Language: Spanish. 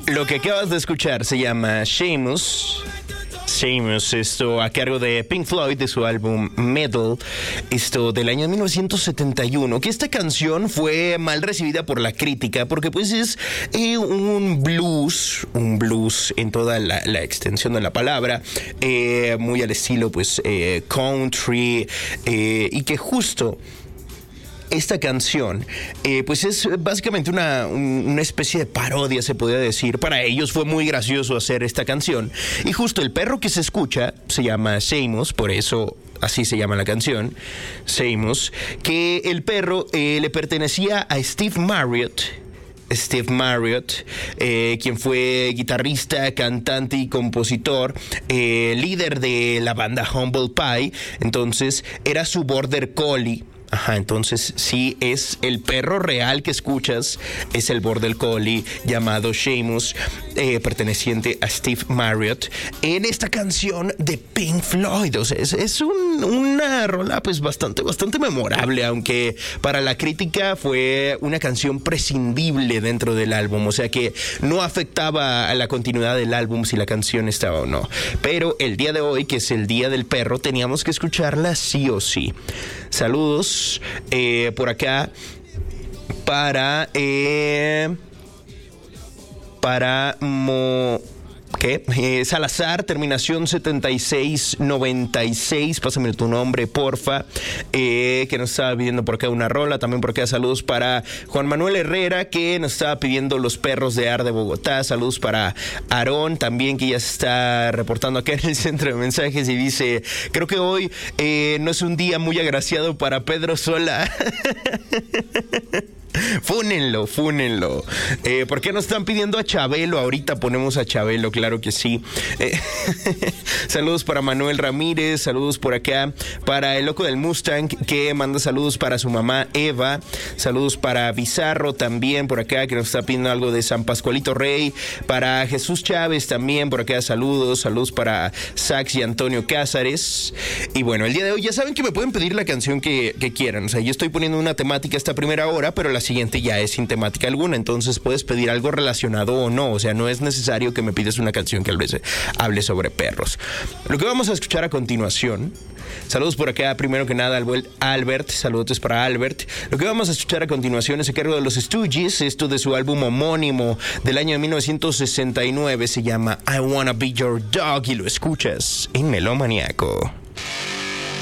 Lo que acabas de escuchar se llama Seamus. Seamus, esto a cargo de Pink Floyd, de su álbum Metal, esto del año 1971, que esta canción fue mal recibida por la crítica, porque pues es un blues en toda la extensión de la palabra, muy al estilo pues country, y que justo esta canción, pues es básicamente una especie de parodia, se podría decir. Para ellos fue muy gracioso hacer esta canción. Y justo el perro que se escucha se llama Seamus, por eso así se llama la canción, Seamus, que el perro le pertenecía a Steve Marriott, quien fue guitarrista, cantante y compositor, líder de la banda Humble Pie. Entonces era su border collie. Ajá, entonces sí es el perro real que escuchas, es el border collie llamado Seamus, perteneciente a Steve Marriott, en esta canción de Pink Floyd. O sea, es una rola pues bastante memorable, aunque para la crítica fue una canción prescindible dentro del álbum, o sea que no afectaba a la continuidad del álbum si la canción estaba o no. Pero el día de hoy, que es el Día del Perro, teníamos que escucharla sí o sí. Saludos por acá para Salazar, terminación 7696. Pásame tu nombre, porfa. Que nos estaba pidiendo por acá una rola. También por acá saludos para Juan Manuel Herrera, que nos estaba pidiendo Los Perros de Ar de Bogotá. Saludos para Aarón, también, que ya se está reportando acá en el centro de mensajes y dice: creo que hoy no es un día muy agraciado para Pedro Sola. Fúnenlo. ¿Por qué nos están pidiendo a Chabelo? Ahorita ponemos a Chabelo, claro que sí. Saludos para Manuel Ramírez, saludos por acá para el loco del Mustang, que manda saludos para su mamá Eva, saludos para Bizarro también por acá, que nos está pidiendo algo de San Pascualito Rey, para Jesús Chávez también por acá, saludos para Sax y Antonio Cázares. Y bueno, el día de hoy ya saben que me pueden pedir la canción que quieran. O sea, yo estoy poniendo una temática esta primera hora, pero la siguiente ya es sin temática alguna, entonces puedes pedir algo relacionado o no. O sea, no es necesario que me pidas una canción que hable sobre perros. Lo que vamos a escuchar a continuación, saludos por acá, primero que nada al Albert, saludos para Albert. Lo que vamos a escuchar a continuación es a cargo de los Stooges, esto de su álbum homónimo del año de 1969, se llama I Wanna Be Your Dog, y lo escuchas en Melómaniaco.